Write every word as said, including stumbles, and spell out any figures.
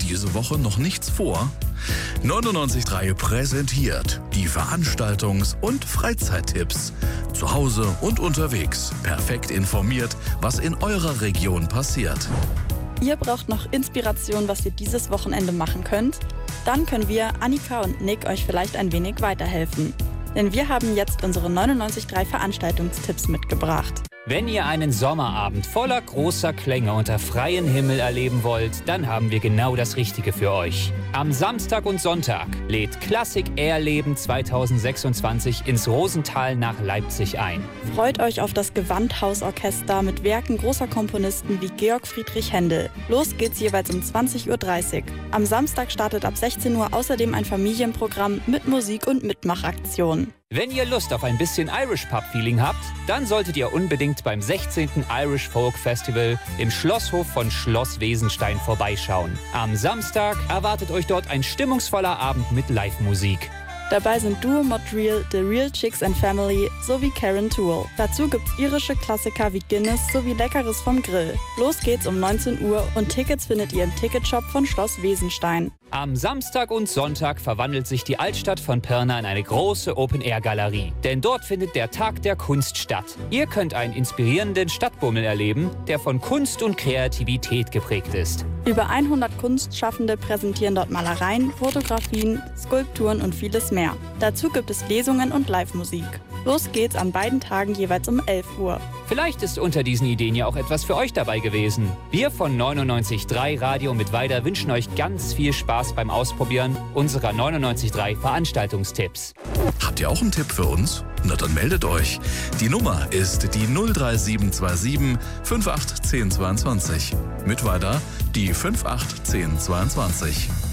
diese Woche noch nichts vor? neunundneunzig Komma drei präsentiert die Veranstaltungs- und Freizeittipps. Zu Hause und unterwegs. Perfekt informiert, was in eurer Region passiert. Ihr braucht noch Inspiration, was ihr dieses Wochenende machen könnt? Dann können wir, Annika und Nick, euch vielleicht ein wenig weiterhelfen. Denn wir haben jetzt unsere neunundneunzig Komma drei Veranstaltungstipps mitgebracht. Wenn ihr einen Sommerabend voller großer Klänge unter freiem Himmel erleben wollt, dann haben wir genau das Richtige für euch. Am Samstag und Sonntag lädt Klassik Erleben zweitausendsechsundzwanzig ins Rosental nach Leipzig ein. Freut euch auf das Gewandhausorchester mit Werken großer Komponisten wie Georg Friedrich Händel. Los geht's jeweils um zwanzig Uhr dreißig. Am Samstag startet ab sechzehn Uhr außerdem ein Familienprogramm mit Musik und Mitmachaktionen. Wenn ihr Lust auf ein bisschen Irish Pub Feeling habt, dann solltet ihr unbedingt beim sechzehnten Irish Folk Festival im Schlosshof von Schloss Wesenstein vorbeischauen. Am Samstag erwartet euch dort ein stimmungsvoller Abend mit Live-Musik. Dabei sind Duo Montreal, The Real Chicks and Family sowie Karen Toole. Dazu gibt's irische Klassiker wie Guinness sowie Leckeres vom Grill. Los geht's um neunzehn Uhr und Tickets findet ihr im Ticketshop von Schloss Wesenstein. Am Samstag und Sonntag verwandelt sich die Altstadt von Pirna in eine große Open-Air-Galerie. Denn dort findet der Tag der Kunst statt. Ihr könnt einen inspirierenden Stadtbummel erleben, der von Kunst und Kreativität geprägt ist. Über hundert Kunstschaffende präsentieren dort Malereien, Fotografien, Skulpturen und vieles mehr. Dazu gibt es Lesungen und Live-Musik. Los geht's an beiden Tagen jeweils um elf Uhr. Vielleicht ist unter diesen Ideen ja auch etwas für euch dabei gewesen. Wir von neunundneunzig Komma drei Radio Mittweida wünschen euch ganz viel Spaß beim Ausprobieren unserer neunundneunzig Komma drei Veranstaltungstipps. Habt ihr auch einen Tipp für uns? Na dann meldet euch. Die Nummer ist die null drei sieben zwei sieben fünf acht eins null zwei zwei. Mittweida die fünf acht eins null zwei zwei.